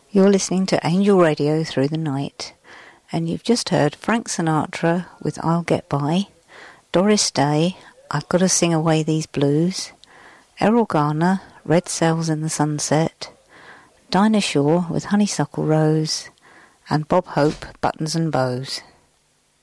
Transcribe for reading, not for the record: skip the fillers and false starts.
You're listening to Angel Radio Through the Night, and you've just heard Frank Sinatra with I'll Get By, Doris Day, I've Got to Sing Away These Blues, Errol Garner, Red Sails in the Sunset, Dinah Shore with Honeysuckle Rose, and Bob Hope, Buttons and Bows.